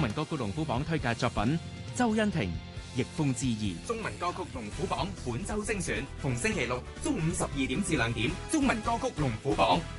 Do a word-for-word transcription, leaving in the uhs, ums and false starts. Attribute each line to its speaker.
Speaker 1: 文歌曲龍虎榜推介作品：周欣婷、逆風之意。
Speaker 2: 中文歌曲龍虎榜本周精選，逢星期六中午十二點至兩點，中文歌曲龍虎榜。